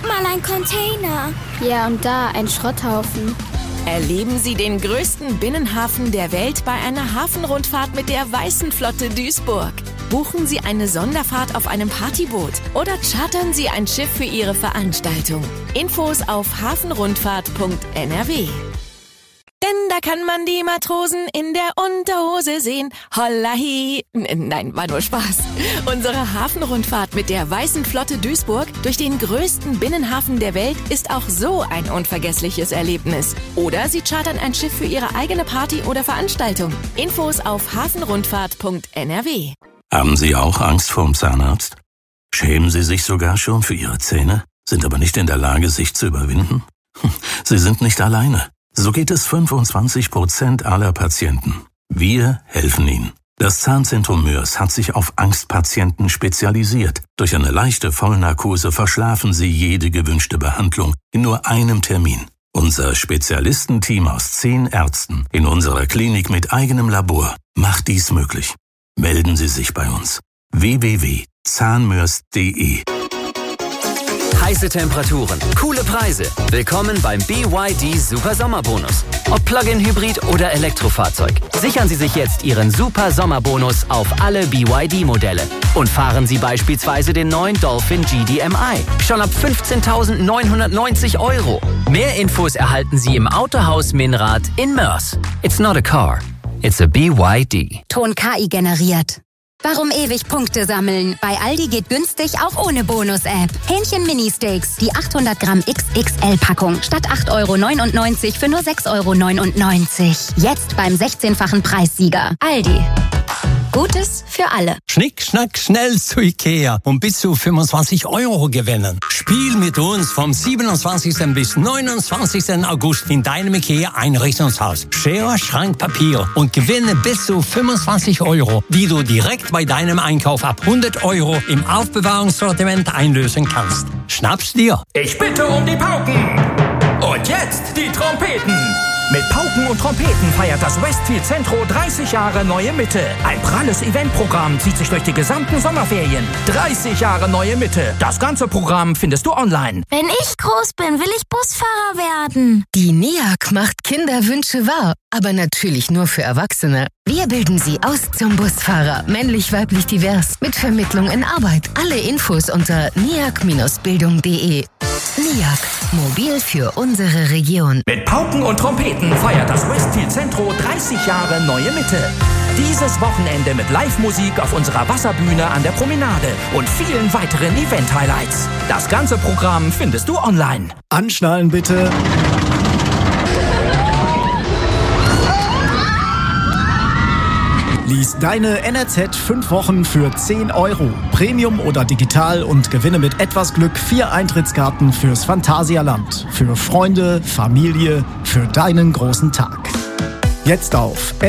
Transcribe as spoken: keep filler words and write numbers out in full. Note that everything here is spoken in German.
Guck mal, ein Container. Ja, und da ein Schrotthaufen. Erleben Sie den größten Binnenhafen der Welt bei einer Hafenrundfahrt mit der Weißen Flotte Duisburg. Buchen Sie eine Sonderfahrt auf einem Partyboot oder chartern Sie ein Schiff für Ihre Veranstaltung. Infos auf hafenrundfahrt punkt n r w. Denn da kann man die Matrosen in der Unterhose sehen. Holla hi. Nein, war nur Spaß. Unsere Hafenrundfahrt mit der Weißen Flotte Duisburg durch den größten Binnenhafen der Welt ist auch so ein unvergessliches Erlebnis. Oder Sie chartern ein Schiff für Ihre eigene Party oder Veranstaltung. Infos auf hafenrundfahrt punkt n r w. Haben Sie auch Angst vorm Zahnarzt? Schämen Sie sich sogar schon für Ihre Zähne, sind aber nicht in der Lage, sich zu überwinden? Sie sind nicht alleine. So geht es fünfundzwanzig Prozent aller Patienten. Wir helfen Ihnen. Das Zahnzentrum Mörs hat sich auf Angstpatienten spezialisiert. Durch eine leichte Vollnarkose verschlafen Sie jede gewünschte Behandlung in nur einem Termin. Unser Spezialistenteam aus zehn Ärzten in unserer Klinik mit eigenem Labor macht dies möglich. Melden Sie sich bei uns. w w w punkt zahnmörs punkt d e Heiße Temperaturen, coole Preise. Willkommen beim B Y D Super Sommerbonus. Ob Plug-in-Hybrid oder Elektrofahrzeug. Sichern Sie sich jetzt Ihren Super Sommerbonus auf alle B Y D-Modelle. Und fahren Sie beispielsweise den neuen Dolphin G D M I. Schon ab fünfzehntausendneunhundertneunzig Euro. Mehr Infos erhalten Sie im Autohaus Minrad in Mörs. It's not a car, it's a B Y D. Ton K I generiert. Warum ewig Punkte sammeln? Bei Aldi geht günstig auch ohne Bonus-App. Hähnchen Mini-Steaks, die achthundert Gramm X X L-Packung. Statt acht Euro neunundneunzig für nur sechs Euro neunundneunzig. Jetzt beim sechzehnfachen Preissieger. Aldi. Gutes für alle. Schnick, schnack, schnell zu Ikea und bis zu fünfundzwanzig Euro gewinnen. Spiel mit uns vom siebenundzwanzigsten bis neunundzwanzigsten August in deinem Ikea-Einrichtungshaus. Schere, Schrank, Papier und gewinne bis zu fünfundzwanzig Euro, die du direkt bei deinem Einkauf ab hundert Euro im Aufbewahrungssortiment einlösen kannst. Schnapp's dir. Ich bitte um die Pauken. Und jetzt die Trompeten. Mit Pauken und Trompeten feiert das Westfield Centro dreißig Jahre Neue Mitte. Ein pralles Eventprogramm zieht sich durch die gesamten Sommerferien. dreißig Jahre Neue Mitte. Das ganze Programm findest du online. Wenn ich groß bin, will ich Busfahrer werden. Die N E A G macht Kinderwünsche wahr, aber natürlich nur für Erwachsene. Wir bilden Sie aus zum Busfahrer, männlich, weiblich, divers, mit Vermittlung in Arbeit. Alle Infos unter niag Bindestrich bildung punkt de. N E A G, mobil für unsere Region. Mit Pauken und Trompeten feiert das Westfield Centro dreißig Jahre Neue Mitte. Dieses Wochenende mit Live-Musik auf unserer Wasserbühne an der Promenade und vielen weiteren Event-Highlights. Das ganze Programm findest du online. Anschnallen bitte. Lies deine N R Z fünf Wochen für zehn Euro. Premium oder digital und gewinne mit etwas Glück vier Eintrittskarten fürs Phantasialand. Für Freunde, Familie, für deinen großen Tag. Jetzt auf